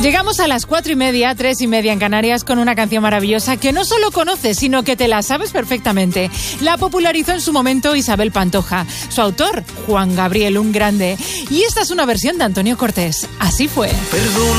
Llegamos a las 4:30, 3:30 en Canarias con una canción maravillosa que no solo conoces, sino que te la sabes perfectamente. La popularizó en su momento Isabel Pantoja. Su autor, Juan Gabriel, un grande. Y esta es una versión de Antonio Cortés. Así fue. Perdón.